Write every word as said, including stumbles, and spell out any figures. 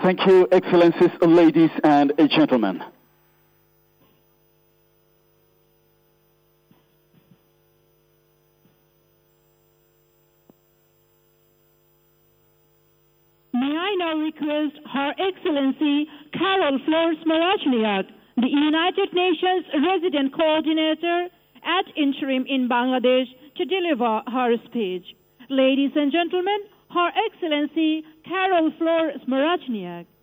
Thank you, Excellencies, ladies and gentlemen. May I now request Her Excellency Carol Flor Smarachniak, the United Nations Resident Coordinator at Interim in Bangladesh, to deliver her speech. Ladies and gentlemen, Her Excellency Carol Flor Smarachniak.